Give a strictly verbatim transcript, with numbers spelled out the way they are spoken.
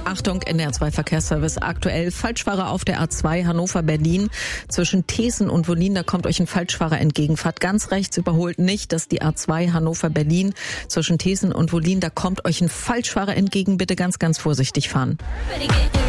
Achtung, N D R zwei Verkehrsservice aktuell. Falschfahrer auf der A zwei Hannover-Berlin zwischen Thesen und Wollin. Da kommt euch ein Falschfahrer entgegen. Fahrt ganz rechts, überholt nicht. Das ist die A zwei Hannover-Berlin zwischen Thesen und Wollin. Da kommt euch ein Falschfahrer entgegen. Bitte ganz, ganz vorsichtig fahren.